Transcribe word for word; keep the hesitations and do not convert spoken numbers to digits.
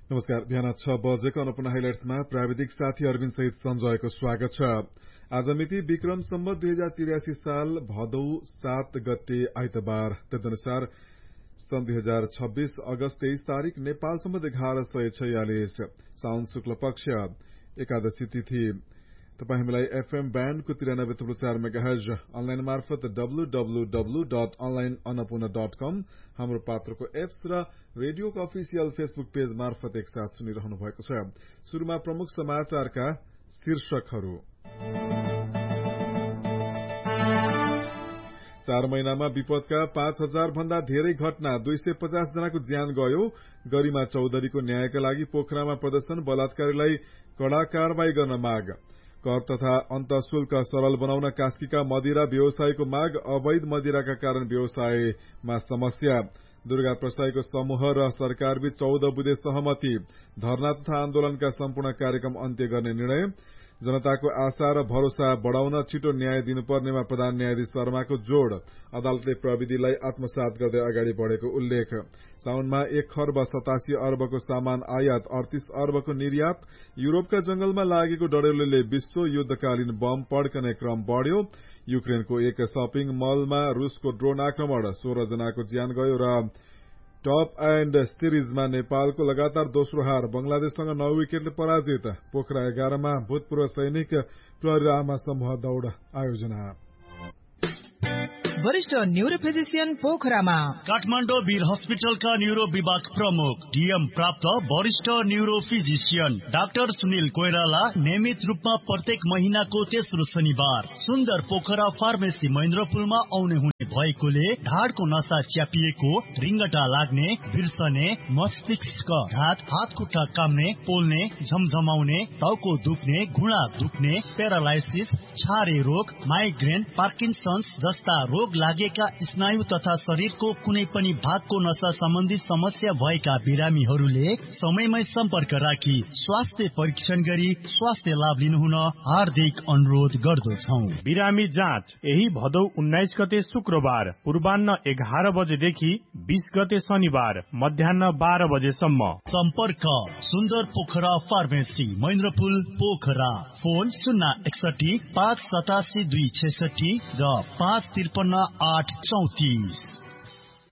नमस्कार। बिहान छ बजेको अन्नपूर्ण हाइलाइट्समा प्राविधिक साथी अरविन्द सहित सञ्जयको स्वागत छ। आज मिति विक्रम सम्वत दुई हजार तिरासी साल भदौ सात गते आइतबार। तदनुसार सन् दुई हजार छब्बीस अगस्त तेइस तारीक नेपाल सम्वत एघार सय छयालिस साउन शुक्ल पक्ष एकादशी तिथि। तपाईँ हामीलाई एफएम ब्यान्डको तिरानब्बे थुप्रो चार मेगाहर्ज अनलाइन मार्फत W W W dot online Annapurna dot कम हाम्रो पात्रको एप्स र रेडियोको अफिसियल फेसबुक पेज मार्फत एकसाथ सुनिरहनु भएको छ। शुरूमा प्रमुख समाचारका शीर्षकहरू। चार महिनामा विपदका पाँच हजार भन्दा धेरै घटना, दुई सय पचास जनाको ज्यान गयो। गरिमा चौधरीको न्यायका लागि पोखरामा प्रदर्शन, बलात्कारीलाई कड़ा कारवाही गर्न माग। कर तथा अन्त शुल्क सरल बनाउन कास्कीका मदिरा व्यवसायीको माग। अवैध मदिराका कारण व्यवसायमा समस्या। दुर्गा प्रसाईको समूह र सरकारबीच चौध बुधे सहमति। धरना तथा आन्दोलनका सम्पूर्ण कार्यक्रम अन्त्य गर्ने निर्णय। जनताको आशा र भरोसा बढ़ाउन छिटो न्याय दिनुपर्नेमा प्रधान न्यायाधीश शर्माको जोड़। अदालतले प्रविधिलाई आत्मसात गर्दै अगाडि बढ़ेको उल्लेख। साउनमा एक खर्ब सतासी अर्बको सामान आयात, अडतीस अर्बको निर्यात। युरोपका जंगलमा लागेको डडेलोले विश्व युद्धकालीन बम पड्कने क्रम बढ़्यो। युक्रेनको एक शपिङ मलमा रूसको ड्रोन आक्रमण, सोह्र जनाको ज्यान गयो। र टप एण्ड सिरिजमा नेपालको लगातार दोस्रो हार, बंगलादेशसँग नौ विकेटले पराजित। पोखरा एघारमा भूतपूर्व सैनिक प्रहरी आमा समूह दौड़ आयोजना। वरिष्ठ न्यूरो फिजिशियन पोखरामा काठमाडौँ वीर हस्पिटलका न्यूरो विभाग प्रमुख डीएम प्राप्त वरिष्ठ neuro physician doctor Sunil Koirala नियमित रूपमा प्रत्येक महिनाको तेस्रो शनिबार सुन्दर पोखरा फार्मेसी महेन्द्रपुलमा आउने हुने भएकोले ढाडको नसा च्यापिएको, रिङ्गटा लाग्ने, बिर्सने, मस्तिष्क घात, हात खुट्टा काम्ने, पोल्ने, झमझमाउने, टाउको दुख्ने, घुँडा दुख्ने, प्यारालाइसिस, छारे रोग, माइग्रेन, पार्किन्सन्स जस्ता रोग लागेका स्नायु तथा शरीरको कुनै पनि भागको नसा सम्बन्धी समस्या भएका बिरामीहरूले समयमै सम्पर्क राखी स्वास्थ्य परीक्षण गरी स्वास्थ्य लाभ लिनुहुन हार्दिक अनुरोध गर्दछौ। बिरामी जाँच यही भदौ उन्नाइस गते शुक्रबार पूर्वान्न एघार बजेदेखि बीस गते शनिबार मध्याह बाह्र बजेसम्म। सम्पर्क सुन्दर पोखरा फार्मेसी महेन्द्रपुल पोखरा। फोन शून्य एकसठी पाँच सतासी दुई छेसठी र पाँच त्रिपन्न आठ चौतिस।